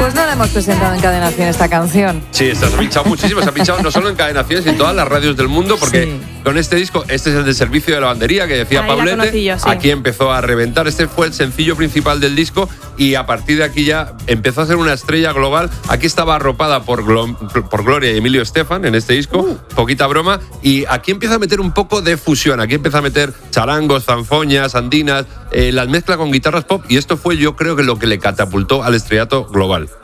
Pues no la hemos presentado en Cadena 100 esta canción. Sí, se ha pinchado muchísimo, se ha pinchado no solo en Cadena 100, sino en todas las radios del mundo, porque con este disco, este es el de Servicio de Lavandería, que decía Pablete, yo, sí. Aquí empezó a reventar. Este fue el sencillo principal del disco y a partir de aquí ya empezó a ser una estrella global. Aquí estaba arropada por Gloria y Emilio Estefan en este disco, poquita broma, y aquí empieza a meter un poco de fusión, aquí empieza a meter charangos, zanfoñas, andinas, las mezcla con guitarras pop, y esto fue, yo creo, que lo que le catapultó al estrellato global.